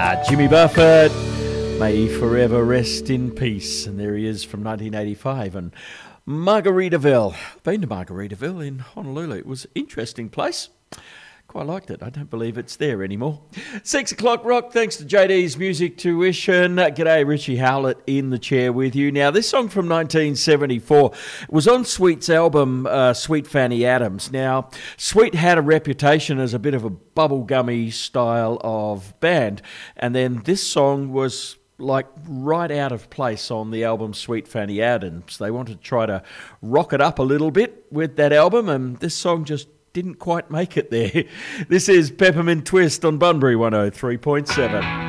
Jimmy Buffett, may he forever rest in peace. And there he is from 1985. And Margaritaville. Been to Margaritaville in Honolulu. It was an interesting place. Quite liked it. I don't believe it's there anymore. 6 o'clock rock, thanks to JD's Music Tuition. G'day, Richie Howlett in the chair with you. Now, this song from 1974 was on Sweet's album, Sweet Fanny Adams. Now, Sweet had a reputation as a bit of a bubblegummy style of band, and then this song was like right out of place on the album Sweet Fanny Adams. They wanted to try to rock it up a little bit with that album, and this song just didn't quite make it there. This is Peppermint Twist on Bunbury 103.7.